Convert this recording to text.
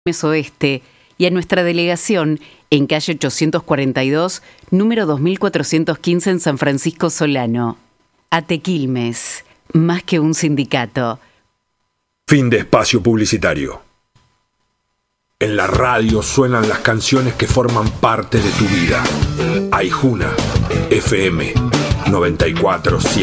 Oeste y a nuestra delegación en calle 842, número 2415 en San Francisco Solano. ATE Quilmes, más que un sindicato. Fin de espacio publicitario. En la radio suenan las canciones que forman parte de tu vida. Aijuna, FM 94.7.